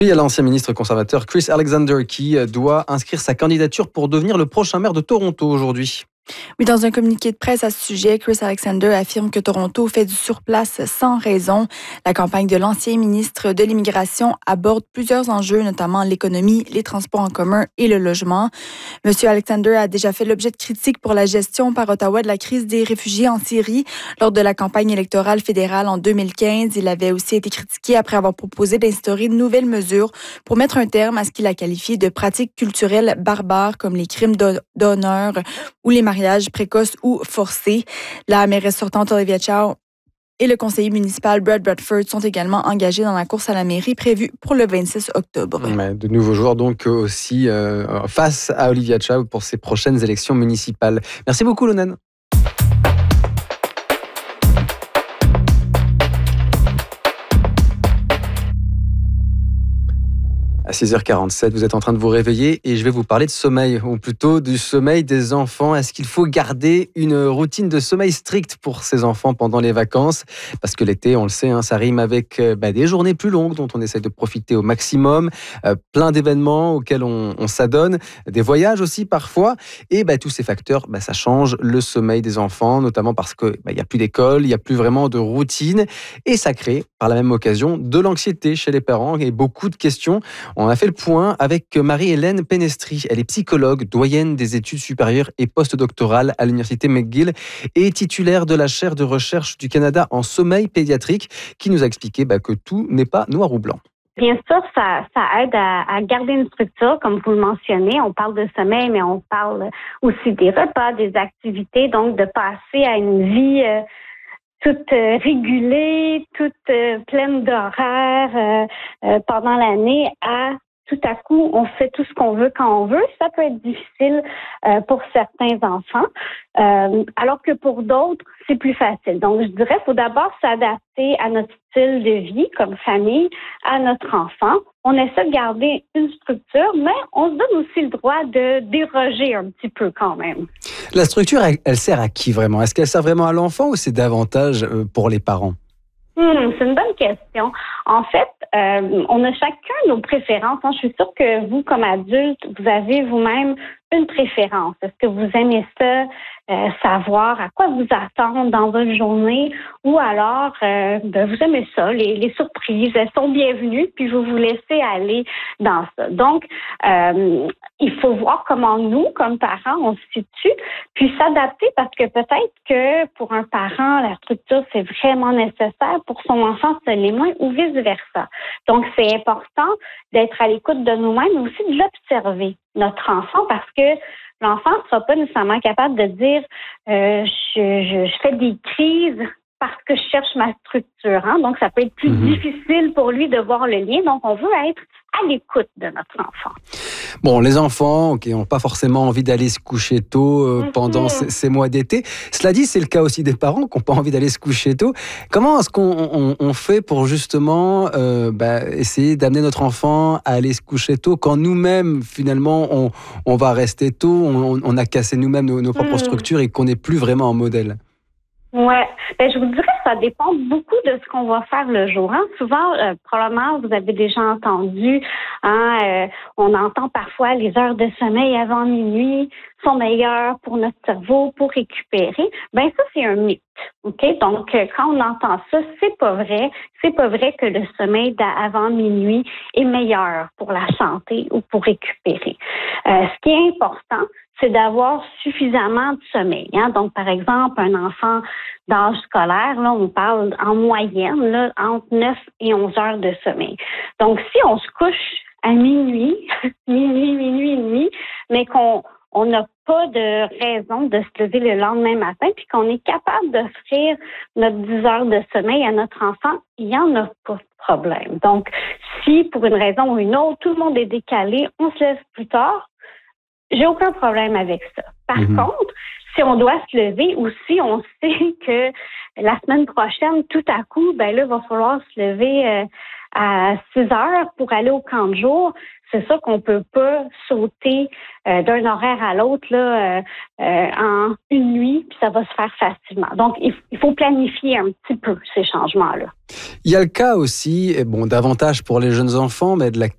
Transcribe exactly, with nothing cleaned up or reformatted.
Il y a l'ancien ministre conservateur Chris Alexander qui doit inscrire sa candidature pour devenir le prochain maire de Toronto aujourd'hui. Oui, dans un communiqué de presse à ce sujet, Chris Alexander affirme que Toronto fait du surplace sans raison. La campagne de l'ancien ministre de l'Immigration aborde plusieurs enjeux, notamment l'économie, les transports en commun et le logement. Monsieur Alexander a déjà fait l'objet de critiques pour la gestion par Ottawa de la crise des réfugiés en Syrie. Lors de la campagne électorale fédérale en deux mille quinze, il avait aussi été critiqué après avoir proposé d'instaurer de nouvelles mesures pour mettre un terme à ce qu'il a qualifié de pratiques culturelles barbares comme les crimes d'honneur ou les mariages précoces ou forcés. La mairesse sortante Olivia Chow et le conseiller municipal Brad Bradford sont également engagés dans la course à la mairie prévue pour le vingt-six octobre. Mais de nouveaux joueurs donc aussi euh, face à Olivia Chow pour ses prochaines élections municipales. Merci beaucoup Lonan. À six heures quarante-sept, vous êtes en train de vous réveiller et je vais vous parler de sommeil, ou plutôt du sommeil des enfants. Est-ce qu'il faut garder une routine de sommeil stricte pour ces enfants pendant les vacances ? Parce que l'été, on le sait, hein, ça rime avec euh, bah, des journées plus longues dont on essaie de profiter au maximum, euh, plein d'événements auxquels on, on s'adonne, des voyages aussi parfois. Et bah, tous ces facteurs, bah, ça change le sommeil des enfants, notamment parce qu'il bah, n'y a plus d'école, il n'y a plus vraiment de routine. Et ça crée, par la même occasion, de l'anxiété chez les parents et beaucoup de questions. On a fait le point avec Marie-Hélène Pénestri. Elle est psychologue, doyenne des études supérieures et postdoctorales à l'Université McGill et titulaire de la chaire de recherche du Canada en sommeil pédiatrique, qui nous a expliqué bah, que tout n'est pas noir ou blanc. Bien sûr, ça, ça aide à, à garder une structure, comme vous le mentionnez. On parle de sommeil, mais on parle aussi des repas, des activités, donc de passer à une vie euh, toute euh, régulée, toute euh, pleine d'horaires euh, euh, pendant l'année à tout à coup, on fait tout ce qu'on veut quand on veut. Ça peut être difficile euh, pour certains enfants, euh, alors que pour d'autres, c'est plus facile. Donc, je dirais qu'il faut d'abord s'adapter à notre style de vie comme famille, à notre enfant. On essaie de garder une structure, mais on se donne aussi le droit de déroger un petit peu quand même. La structure, elle, elle sert à qui vraiment ? Est-ce qu'elle sert vraiment à l'enfant ou c'est davantage pour les parents ? Hmm, c'est une bonne question. En fait, euh, on a chacun nos préférences. Hein. Je suis sûre que vous, comme adulte, vous avez vous-même une préférence. Est-ce que vous aimez ça, euh, savoir à quoi vous attendre dans votre journée, ou alors euh, ben, vous aimez ça, les, les surprises, elles sont bienvenues, puis vous vous laissez aller dans ça. Donc, euh, il faut voir comment nous, comme parents, on se situe, puis s'adapter parce que peut-être que pour un parent, la structure, c'est vraiment nécessaire, pour son enfant, ce l'est moins, ou vice-versa. Donc, c'est important d'être à l'écoute de nous-mêmes, mais aussi de l'observer, notre enfant, parce que l'enfant ne sera pas nécessairement capable de dire euh, je, je, je fais des crises parce que je cherche ma structure. Hein? Donc, ça peut être plus mmh. difficile pour lui de voir le lien. Donc, on veut être à l'écoute de notre enfant. Bon, les enfants qui n'ont pas forcément envie d'aller se coucher tôt euh, mmh. pendant ces, ces mois d'été. Cela dit, c'est le cas aussi des parents qui n'ont pas envie d'aller se coucher tôt. Comment est-ce qu'on on, on fait pour justement euh, bah, essayer d'amener notre enfant à aller se coucher tôt quand nous-mêmes, finalement, on, on va rester tôt, on, on a cassé nous-mêmes nos, nos propres mmh. structures et qu'on n'est plus vraiment en modèle? Ouais, ben je vous dirais que ça dépend beaucoup de ce qu'on va faire le jour. Hein. Souvent, euh, probablement, vous avez déjà entendu, hein, euh, on entend parfois les heures de sommeil avant minuit sont meilleures pour notre cerveau, pour récupérer. Ben ça, c'est un mythe. OK? Donc, euh, quand on entend ça, c'est pas vrai. C'est pas vrai que le sommeil d'avant minuit est meilleur pour la santé ou pour récupérer. Euh, ce qui est important, c'est d'avoir suffisamment de sommeil. Hein? Donc, par exemple, un enfant d'âge scolaire, là, on parle en moyenne là, entre neuf et onze heures de sommeil. Donc, si on se couche à minuit, minuit, minuit et demi, mais qu'on on n'a pas de raison de se lever le lendemain matin, puis qu'on est capable d'offrir notre dix heures de sommeil à notre enfant, il n'y en a pas de problème. Donc, si pour une raison ou une autre, tout le monde est décalé, on se lève plus tard, j'ai aucun problème avec ça. Par mmh. contre, si on doit se lever ou si on sait que la semaine prochaine, tout à coup, ben là, il va falloir se lever euh, à six heures pour aller au camp de jour, c'est ça qu'on peut pas sauter euh, d'un horaire à l'autre là euh, euh, en une nuit, puis ça va se faire facilement. Donc, il, il faut planifier un petit peu ces changements-là. Il y a le cas aussi, bon, davantage pour les jeunes enfants, mais de la